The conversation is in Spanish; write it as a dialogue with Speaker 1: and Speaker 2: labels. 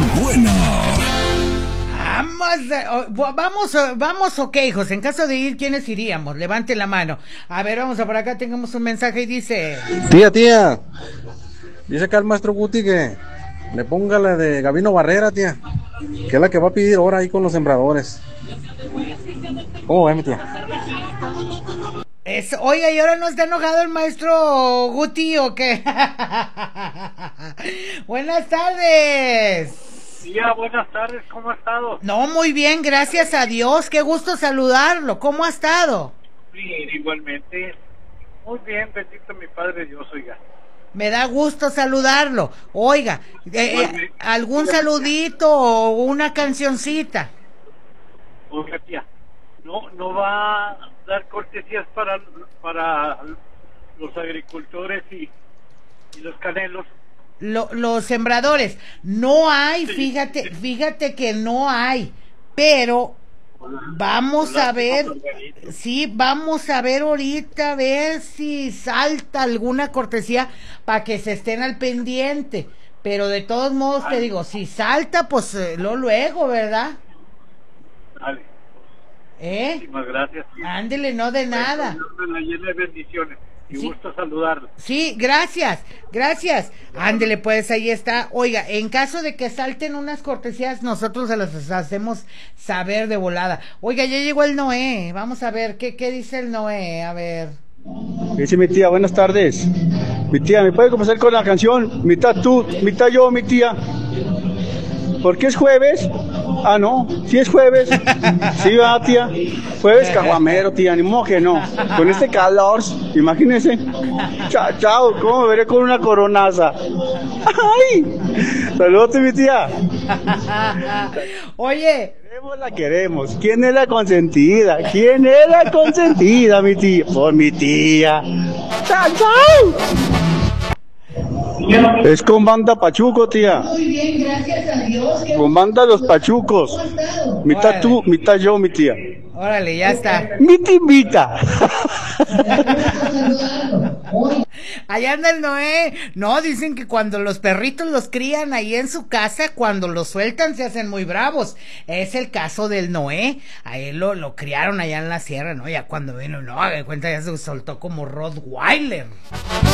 Speaker 1: buena.
Speaker 2: Vamos, ok, hijos. En caso de ir, ¿quiénes iríamos? Levante la mano. A ver, vamos a por acá, tengamos un mensaje y dice...
Speaker 3: Tía, dice acá el maestro Guti que le ponga la de Gabino Barrera, tía, que es la que va a pedir ahora ahí con los sembradores. ¿Cómo ve, mi tía?
Speaker 2: Oiga, ¿y ahora no está enojado el maestro Guti o qué? Buenas tardes.
Speaker 4: Tía, buenas tardes, ¿cómo ha estado?
Speaker 2: No, muy bien, gracias a Dios, qué gusto saludarlo. ¿Cómo ha estado?
Speaker 4: Sí, igualmente. Muy bien, bendito mi Padre Dios, oiga.
Speaker 2: Me da gusto saludarlo. Oiga, ¿algún saludito o una cancioncita?
Speaker 4: Oiga, tía, no va a dar cortesías para los agricultores y los canelos.
Speaker 2: Los sembradores, no hay, fíjate que no hay, pero vamos a ver, sí, vamos a ver ahorita, a ver si salta alguna cortesía para que se estén al pendiente, pero de todos modos te digo, si salta, pues luego, ¿verdad?
Speaker 4: Dale. Muchísimas gracias.
Speaker 2: Ándele, no de nada.
Speaker 4: Dios me la llene de bendiciones. Y
Speaker 2: sí.
Speaker 4: Gusto saludarlo.
Speaker 2: Sí, gracias. Ándele, pues ahí está. Oiga, en caso de que salten unas cortesías, nosotros se las hacemos saber de volada. Oiga, ya llegó el Noé. Vamos a ver, ¿qué dice el Noé? A ver.
Speaker 5: Dice mi tía, buenas tardes. Mi tía, ¿me puede comenzar con la canción? Mitad tú, mitad yo, mi tía. ¿Por qué es jueves? Ah, no, sí es jueves. Sí, va, tía. Jueves caguamero, tía, ni modo que no. Con este calor, imagínese. Chao, ¿cómo me veré con una coronaza? ¡Ay! Saludos, mi tía.
Speaker 2: Oye.
Speaker 5: La queremos. ¿Quién es la consentida? ¿Quién es la consentida, mi tía? Por mi tía. ¡Chao! Es con banda Pachuco, tía.
Speaker 2: Muy bien, gracias a Dios.
Speaker 5: Con banda Los Pachucos. Mitad tú, mitad yo, mi tía.
Speaker 2: Órale, ya está.
Speaker 5: Mitad.
Speaker 2: Allá anda el Noé. No, dicen que cuando los perritos los crían ahí en su casa, cuando los sueltan se hacen muy bravos. Es el caso del Noé. A él lo criaron allá en la sierra, ¿no? Ya cuando vino, no, de cuenta ya se soltó como Rottweiler.